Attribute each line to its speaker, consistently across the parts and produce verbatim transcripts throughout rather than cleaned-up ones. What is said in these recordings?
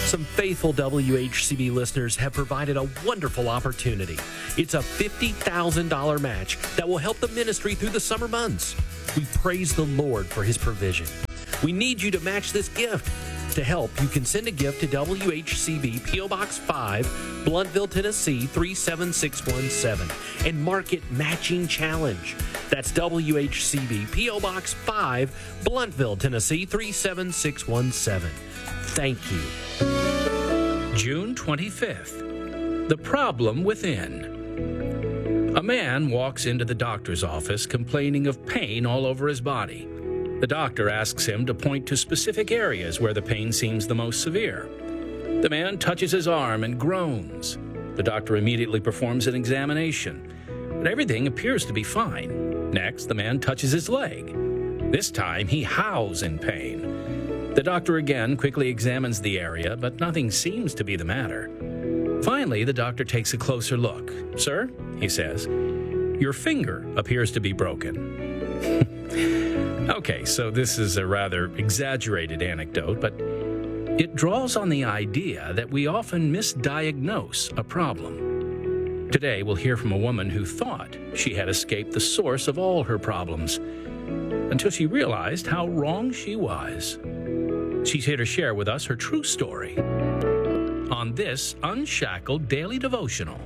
Speaker 1: Some faithful W H C B listeners have provided a wonderful opportunity. It's a fifty thousand dollars match that will help the ministry through the summer months. We praise the Lord for his provision. We need you to match this gift. To help, you can send a gift to W H C B P O Box five, Blountville, Tennessee three seven six one seven and mark it Matching Challenge. That's W H C B P O Box five, Blountville, Tennessee three seven six one seven. Thank you.
Speaker 2: June twenty-fifth. The problem within. A man walks into the doctor's office complaining of pain all over his body. The doctor asks him to point to specific areas where the pain seems the most severe. The man touches his arm and groans. The doctor immediately performs an examination, but everything appears to be fine. Next, the man touches his leg. This time, he howls in pain. The doctor again quickly examines the area, but nothing seems to be the matter. Finally, the doctor takes a closer look. "Sir," he says, "your finger appears to be broken." Okay, so this is a rather exaggerated anecdote, but it draws on the idea that we often misdiagnose a problem. Today, we'll hear from a woman who thought she had escaped the source of all her problems until she realized how wrong she was. She's here to share with us her true story on this Unshackled Daily Devotional.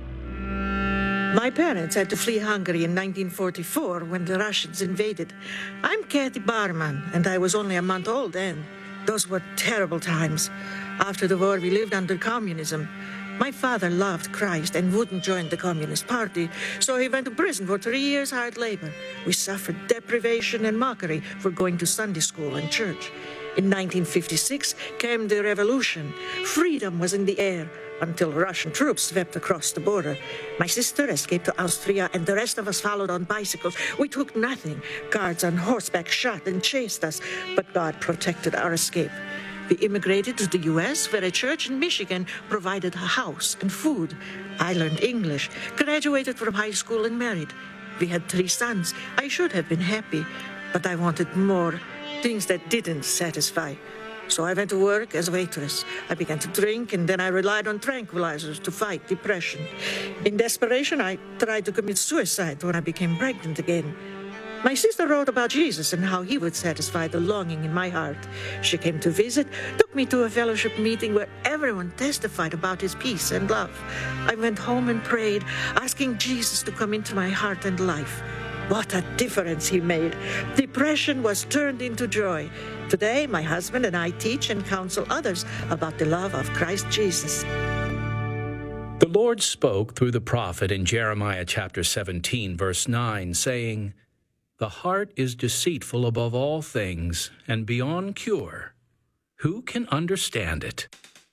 Speaker 3: My parents had to flee Hungary in nineteen forty-four when the Russians invaded. I'm Kathy Barman, and I was only a month old then. Those were terrible times. After the war, we lived under communism. My father loved Christ and wouldn't join the Communist Party, so he went to prison for three years hard labor. We suffered deprivation and mockery for going to Sunday school and church. In nineteen fifty-six came the revolution. Freedom was in the air until Russian troops swept across the border. My sister escaped to Austria, and the rest of us followed on bicycles. We took nothing. Guards on horseback shot and chased us, but God protected our escape. We immigrated to the U S, where a church in Michigan provided a house and food. I learned English, graduated from high school, and married. We had three sons. I should have been happy, but I wanted more, things that didn't satisfy. So I went to work as a waitress. I began to drink, and then I relied on tranquilizers to fight depression. In desperation, I tried to commit suicide when I became pregnant again. My sister wrote about Jesus and how he would satisfy the longing in my heart. She came to visit, took me to a fellowship meeting where everyone testified about his peace and love. I went home and prayed, asking Jesus to come into my heart and life. What a difference he made. Depression was turned into joy. Today, my husband and I teach and counsel others about the love of Christ Jesus.
Speaker 2: The Lord spoke through the prophet in Jeremiah chapter seventeen, verse nine, saying, "The heart is deceitful above all things and beyond cure. Who can understand it?"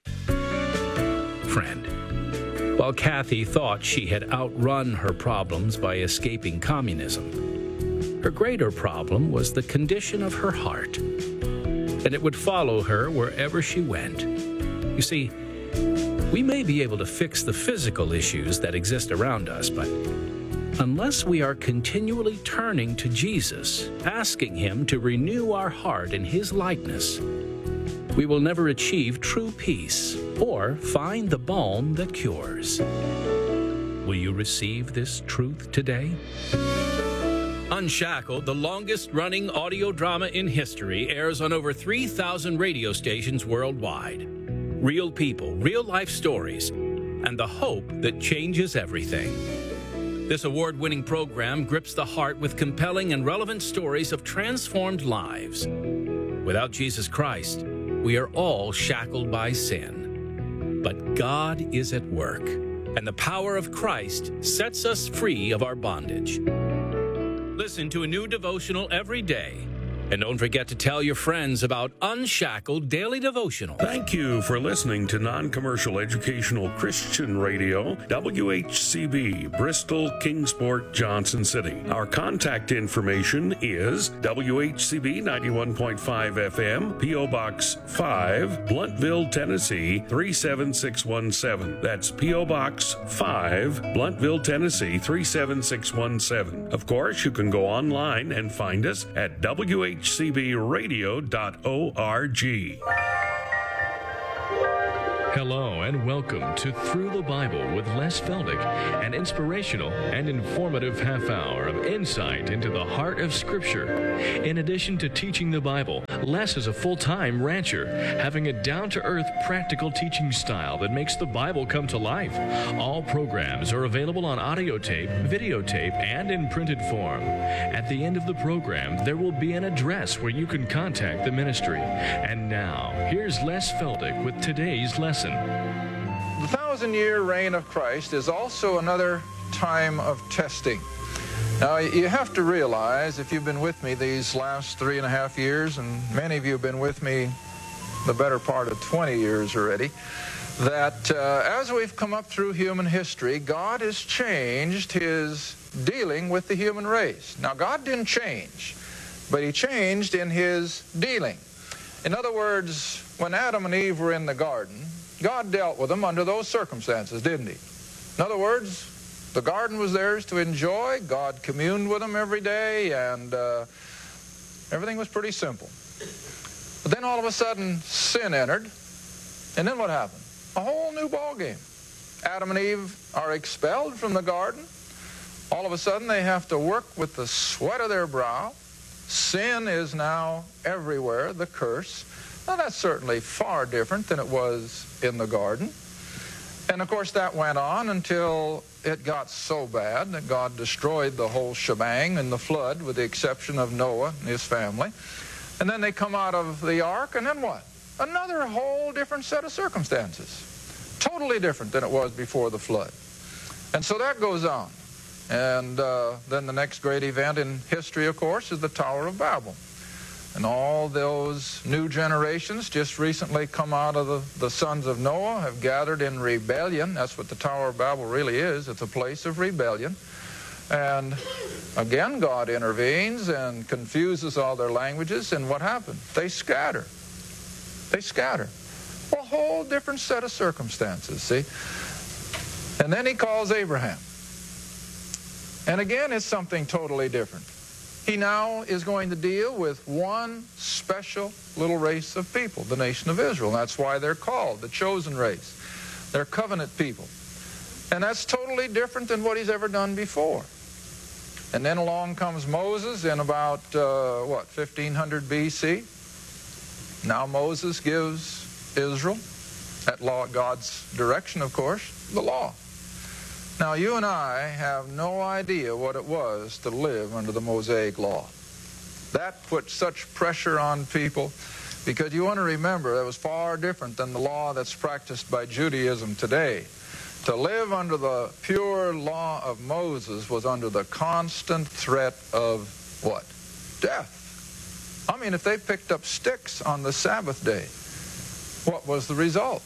Speaker 2: Friend, while Kathy thought she had outrun her problems by escaping communism, her greater problem was the condition of her heart, and it would follow her wherever she went. You see, we may be able to fix the physical issues that exist around us, but unless we are continually turning to Jesus, asking him to renew our heart in his likeness, we will never achieve true peace or find the balm that cures. Will you receive this truth today? Unshackled, the longest-running audio drama in history, airs on over three thousand radio stations worldwide. Real people, real-life stories, and the hope that changes everything. This award-winning program grips the heart with compelling and relevant stories of transformed lives. Without Jesus Christ, we are all shackled by sin. But God is at work, and the power of Christ sets us free of our bondage. Listen to a new devotional every day. And don't forget to tell your friends about Unshackled Daily Devotional.
Speaker 4: Thank you for listening to Non-Commercial Educational Christian Radio, W H C B, Bristol, Kingsport, Johnson City. Our contact information is W H C B ninety-one point five F M, P O Box five, Blountville, Tennessee three seven six one seven. That's P O Box five, Blountville, Tennessee three seven six one seven. Of course, you can go online and find us at W H C B radio dot org.
Speaker 5: Hello and welcome to Through the Bible with Les Feldick, an inspirational and informative half hour of insight into the heart of Scripture. In addition to teaching the Bible, Les is a full-time rancher, having a down-to-earth practical teaching style that makes the Bible come to life. All programs are available on audio tape, videotape, and in printed form. At the end of the program, there will be an address where you can contact the ministry. And now, here's Les Feldick with today's lesson.
Speaker 6: The thousand-year reign of Christ is also another time of testing. Now, you have to realize, if you've been with me these last three and a half years, and many of you have been with me the better part of twenty years already, that uh, as we've come up through human history, God has changed His dealing with the human race. Now, God didn't change, but He changed in His dealing. In other words, when Adam and Eve were in the garden, God dealt with them under those circumstances, didn't He? In other words, the garden was theirs to enjoy. God communed with them every day, and uh, everything was pretty simple. But then all of a sudden, sin entered, and then what happened? A whole new ballgame. Adam and Eve are expelled from the garden. All of a sudden, they have to work with the sweat of their brow. Sin is now everywhere, the curse. Now, that's certainly far different than it was in the garden. And, of course, that went on until it got so bad that God destroyed the whole shebang in the flood, with the exception of Noah and his family. And then they come out of the ark, and then what? Another whole different set of circumstances. Totally different than it was before the flood. And so that goes on. And uh, then the next great event in history, of course, is the Tower of Babel. And all those new generations just recently come out of the, the sons of Noah, have gathered in rebellion. That's what the Tower of Babel really is. It's a place of rebellion. And again, God intervenes and confuses all their languages. And what happened? They scatter. They scatter. A whole different set of circumstances, see? And then He calls Abraham. And again, it's something totally different. He now is going to deal with one special little race of people, the nation of Israel. And that's why they're called the chosen race. They're covenant people. And that's totally different than what He's ever done before. And then along comes Moses in about, uh, what, fifteen hundred B C? Now Moses gives Israel, at law, God's direction, of course, the law. Now, you and I have no idea what it was to live under the Mosaic law. That put such pressure on people, because you want to remember that was far different than the law that's practiced by Judaism today. To live under the pure law of Moses was under the constant threat of what? Death. I mean, if they picked up sticks on the Sabbath day, what was the result?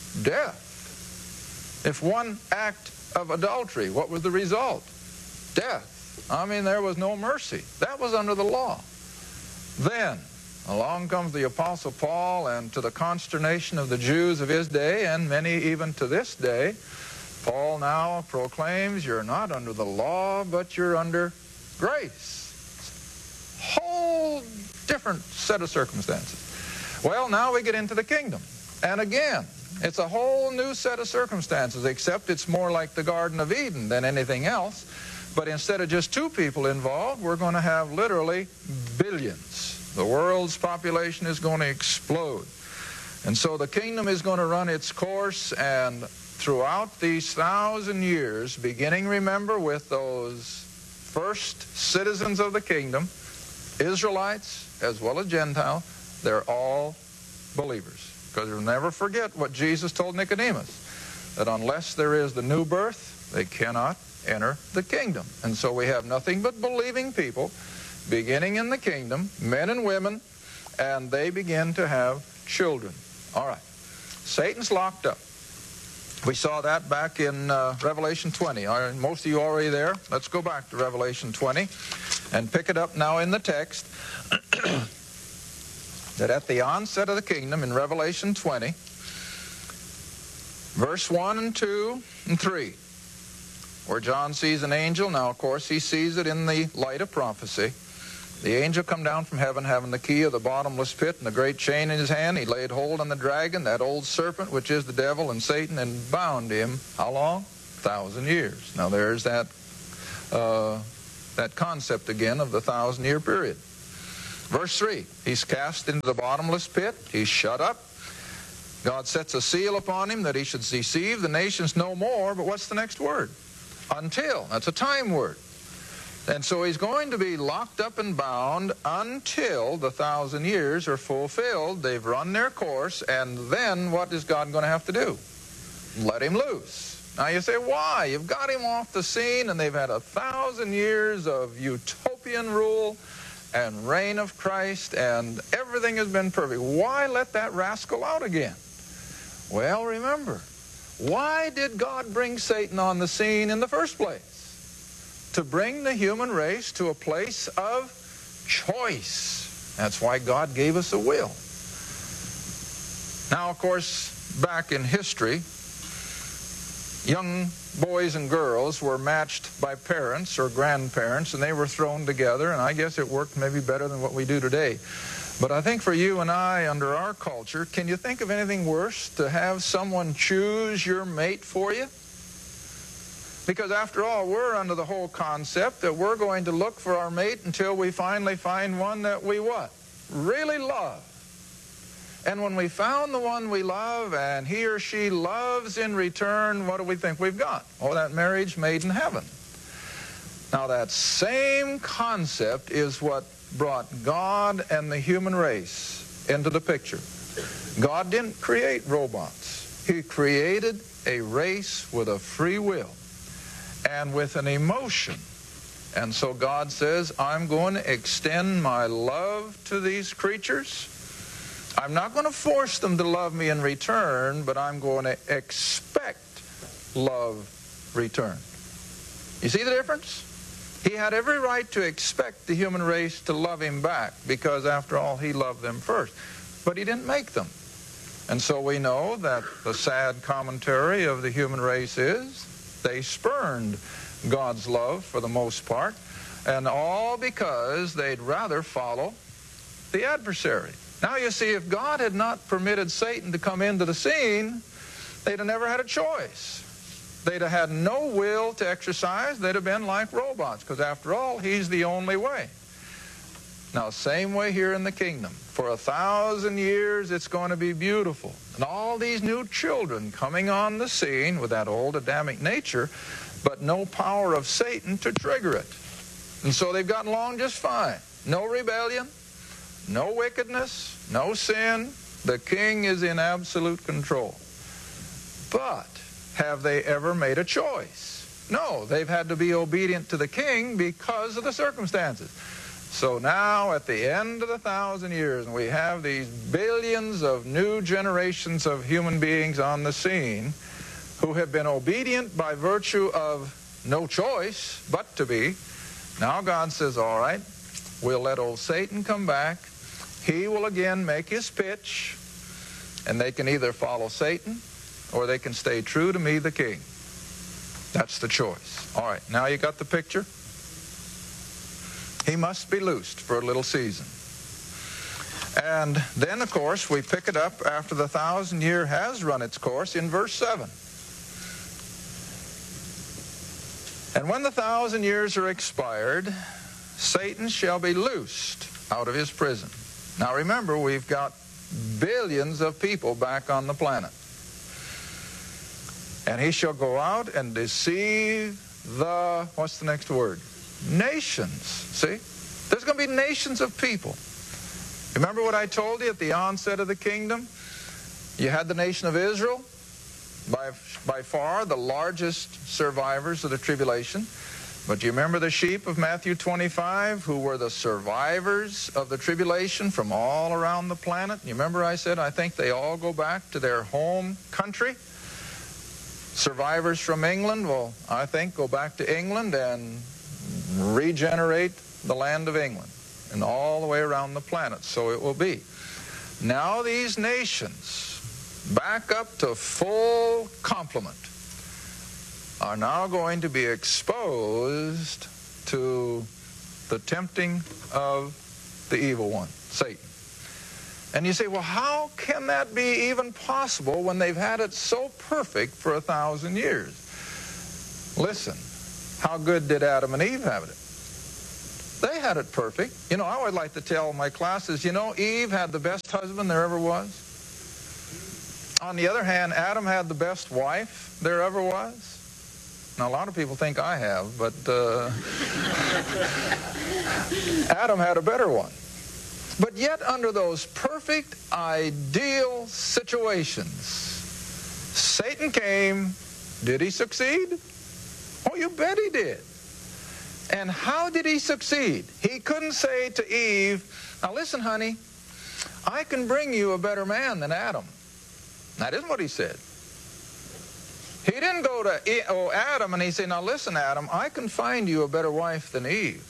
Speaker 6: Death. If one act of adultery, what was the result? Death. I mean, there was no mercy. That was under the law. Then, along comes the Apostle Paul, and to the consternation of the Jews of his day, and many even to this day, Paul now proclaims, you're not under the law, but you're under grace. Whole different set of circumstances. Well, now we get into the kingdom. And again, it's a whole new set of circumstances, except it's more like the Garden of Eden than anything else. But instead of just two people involved, we're going to have literally billions. The world's population is going to explode. And so the kingdom is going to run its course, and throughout these thousand years, beginning, remember, with those first citizens of the kingdom, Israelites as well as Gentiles, they're all believers. Because you'll never forget what Jesus told Nicodemus, that unless there is the new birth, they cannot enter the kingdom. And so we have nothing but believing people beginning in the kingdom, men and women, and they begin to have children. All right. Satan's locked up. We saw that back in uh, Revelation twenty. Are most of you already there? Let's go back to Revelation twenty and pick it up now in the text. That at the onset of the kingdom in Revelation twenty, verse one and two and three, where John sees an angel. Now, of course, he sees it in the light of prophecy. The angel come down from heaven having the key of the bottomless pit and the great chain in his hand. He laid hold on the dragon, that old serpent, which is the devil and Satan, and bound him. How long? A thousand years. Now there's that, uh, that concept again of the thousand-year period. Verse three, he's cast into the bottomless pit. He's shut up. God sets a seal upon him that he should deceive the nations no more. But what's the next word? Until. That's a time word. And so he's going to be locked up and bound until the thousand years are fulfilled. They've run their course, and then what is God going to have to do? Let him loose. Now you say, why? You've got him off the scene, and they've had a thousand years of utopian rule and reign of Christ, and everything has been perfect. Why let that rascal out again? Well, remember, why did God bring Satan on the scene in the first place? To bring the human race to a place of choice. That's why God gave us a will. Now, of course, back in history, young boys and girls were matched by parents or grandparents, and they were thrown together, and I guess it worked maybe better than what we do today. But I think for you and I, under our culture, can you think of anything worse to have someone choose your mate for you? Because after all, we're under the whole concept that we're going to look for our mate until we finally find one that we what? Really love. And when we found the one we love and he or she loves in return, what do we think we've got? Oh, that marriage made in heaven. Now that same concept is what brought God and the human race into the picture. God didn't create robots. He created a race with a free will and with an emotion. And so God says, I'm going to extend my love to these creatures. I'm not going to force them to love me in return, but I'm going to expect love return. You see the difference? He had every right to expect the human race to love him back, because after all, he loved them first. But he didn't make them. And so we know that the sad commentary of the human race is they spurned God's love for the most part, and all because they'd rather follow the adversary. Now you see, if God had not permitted Satan to come into the scene, they'd have never had a choice. They'd have had no will to exercise. They'd have been like robots, because after all, he's the only way. Now, same way here in the kingdom. For a thousand years, it's going to be beautiful. And all these new children coming on the scene with that old Adamic nature, but no power of Satan to trigger it. And so they've gotten along just fine. No rebellion, no wickedness, no sin. The king is in absolute control. But have they ever made a choice? No, they've had to be obedient to the king because of the circumstances. So now, at the end of the thousand years, and we have these billions of new generations of human beings on the scene who have been obedient by virtue of no choice but to be, now God says, all right, we'll let old Satan come back. He will again make his pitch, and they can either follow Satan or they can stay true to me, the king. That's the choice. All right, now you got the picture? He must be loosed for a little season. And then, of course, we pick it up after the thousand year has run its course in verse seven. And when the thousand years are expired, Satan shall be loosed out of his prison. Now remember, we've got billions of people back on the planet. And he shall go out and deceive the, what's the next word? Nations. See? There's going to be nations of people. Remember what I told you at the onset of the kingdom? You had the nation of Israel, by, by far the largest survivors of the tribulation. But do you remember the sheep of Matthew twenty-five, who were the survivors of the tribulation from all around the planet? You remember I said I think they all go back to their home country? Survivors from England, well, I think go back to England and regenerate the land of England and all the way around the planet. So it will be. Now these nations, back up to full complement, are now going to be exposed to the tempting of the evil one, Satan. And you say, well, how can that be even possible when they've had it so perfect for a thousand years? Listen, how good did Adam and Eve have it? They had it perfect. You know, I always like to tell my classes, you know, Eve had the best husband there ever was. On the other hand, Adam had the best wife there ever was. Now, a lot of people think I have, but uh, Adam had a better one. But yet, under those perfect, ideal situations, Satan came. Did he succeed? Oh, you bet he did. And how did he succeed? He couldn't say to Eve, now listen, honey, I can bring you a better man than Adam. That isn't what he said. He didn't go to oh, Adam and he said, now listen, Adam, I can find you a better wife than Eve.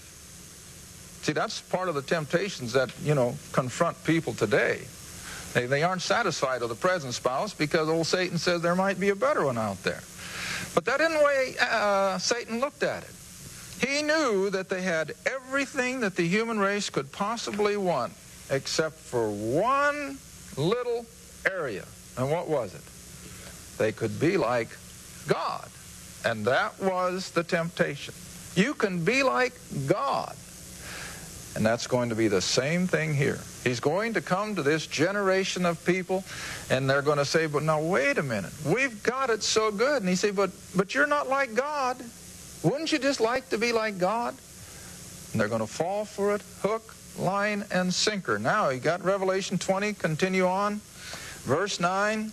Speaker 6: See, that's part of the temptations that, you know, confront people today. They, they aren't satisfied with the present spouse because old Satan says there might be a better one out there. But that isn't the way uh, Satan looked at it. He knew that they had everything that the human race could possibly want except for one little area. And what was it? They could be like God. And that was the temptation. You can be like God. And that's going to be the same thing here. He's going to come to this generation of people, and they're going to say, but now wait a minute. We've got it so good. And he said, but, but you're not like God. Wouldn't you just like to be like God? And they're going to fall for it, hook, line, and sinker. Now, you got Revelation twenty, continue on. Verse nine,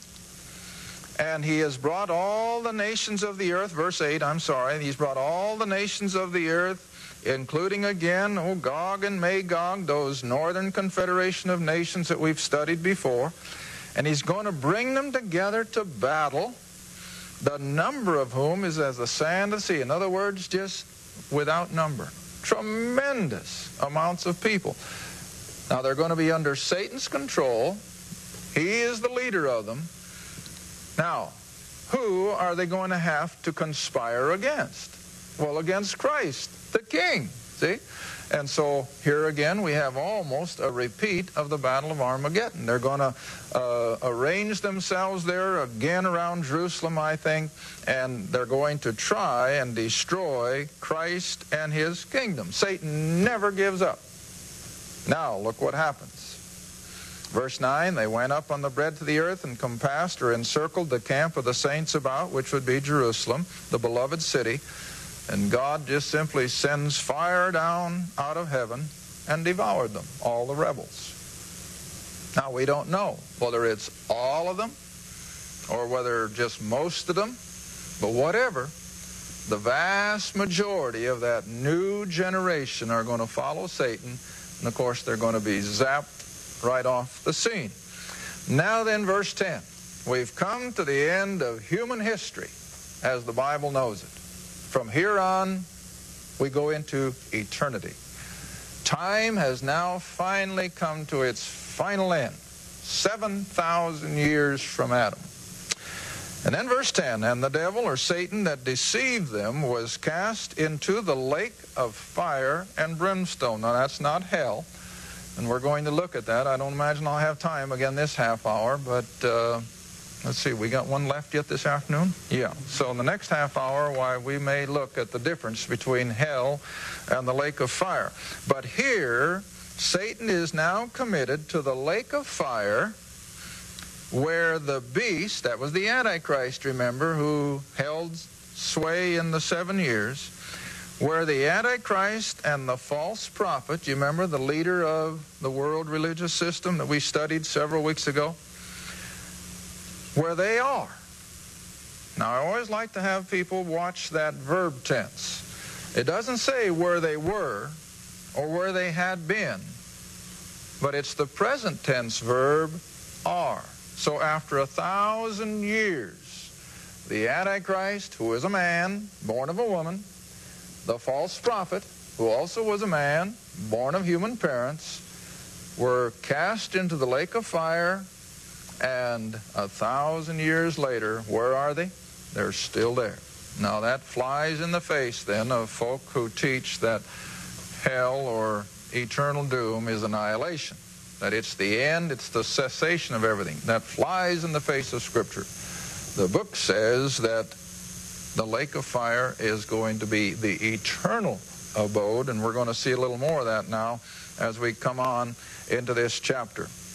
Speaker 6: and he has brought all the nations of the earth, verse eight, I'm sorry, he's brought all the nations of the earth, including again, oh, Gog and Magog, those northern confederation of nations that we've studied before, and he's going to bring them together to battle, the number of whom is as the sand of the sea. In other words, just without number. Tremendous amounts of people. Now, they're going to be under Satan's control. He is the leader of them. Now, who are they going to have to conspire against? Well, against Christ, the King, see? And so here again we have almost a repeat of the Battle of Armageddon. They're going to uh, arrange themselves there again around Jerusalem, I think, and they're going to try and destroy Christ and his kingdom. Satan never gives up. Now, look what happens. Verse nine, they went up on the breadth of the earth and compassed or encircled the camp of the saints about, which would be Jerusalem, the beloved city. And God just simply sends fire down out of heaven and devoured them, all the rebels. Now, we don't know whether it's all of them or whether just most of them, but whatever, the vast majority of that new generation are going to follow Satan, and of course they're going to be zapped right off the scene. Now then, verse ten. We've come to the end of human history as the Bible knows it. From here on, we go into eternity. Time has now finally come to its final end. seven thousand years from Adam. And then verse ten, and the devil or Satan that deceived them was cast into the lake of fire and brimstone. Now that's not hell. And we're going to look at that. I don't imagine I'll have time again this half hour, but uh, let's see, we got one left yet this afternoon? Yeah. So in the next half hour, why, we may look at the difference between hell and the lake of fire. But here, Satan is now committed to the lake of fire where the beast, that was the Antichrist, remember, who held sway in the seven years, where the Antichrist and the false prophet, you remember the leader of the world religious system that we studied several weeks ago, where they are. Now, I always like to have people watch that verb tense. It doesn't say where they were or where they had been, but it's the present tense verb are. So after a thousand years, the Antichrist, who is a man, born of a woman, the false prophet, who also was a man, born of human parents, were cast into the lake of fire, and a thousand years later, where are they? They're still there. Now that flies in the face then of folk who teach that hell or eternal doom is annihilation. That it's the end, it's the cessation of everything. That flies in the face of Scripture. The book says that the lake of fire is going to be the eternal abode, and we're going to see a little more of that now as we come on into this chapter.